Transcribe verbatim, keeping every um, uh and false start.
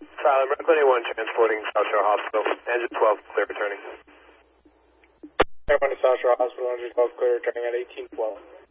Tyler, American twenty-one transporting South Shore Hospital. Engine twelve, clear returning. Airplane to South Shore Hospital, engine twelve, clear returning at eighteen twelve.